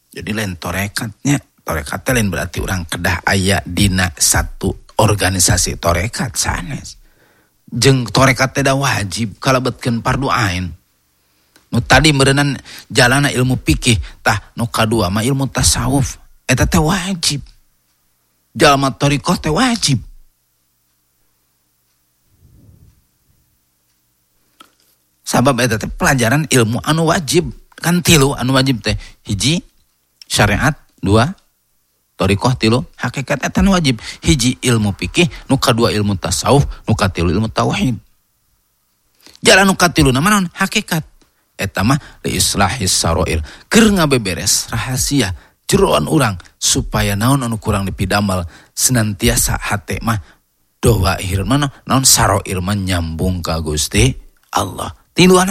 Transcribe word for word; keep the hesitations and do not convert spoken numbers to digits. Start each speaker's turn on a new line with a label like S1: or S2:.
S1: Jadi lain torekatnya, torekat lain berarti orang kedah aya dina satu organisasi torekat sanes. Jeung torekat teh da wajib kalebetkeun fardu ain. Nu tadi meureunana jalana ilmu fikih, tah nu kadua mah ilmu tasawuf, eta teh wajib. Jalma thariqah teh wajib. Sabab eta teh pelajaran ilmu anu wajib, kan tilu anu wajib teh. Hiji syariat, dua thariqah, tilu hakikat, eta nu wajib. Hiji ilmu fikih, nu kadua ilmu tasawuf, nu katilu ilmu tauhid. Jalan nu katilu na naon? Hakikat. Eta mah li islahis sarair, keur ngabeberes rahasia jeroan urang supaya naon anu kurang dipidamel senantiasa hate mah doa ihir mana naon sarair mah nyambung ka Gusti Allah. Tiluan